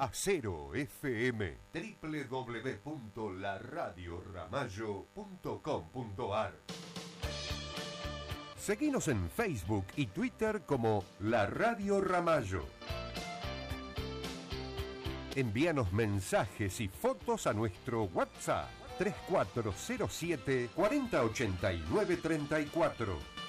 Acero FM, www.laradioramallo.com.ar. Seguinos en Facebook y Twitter como La Radio Ramallo. Envíanos mensajes y fotos a nuestro WhatsApp 3407 4089 34.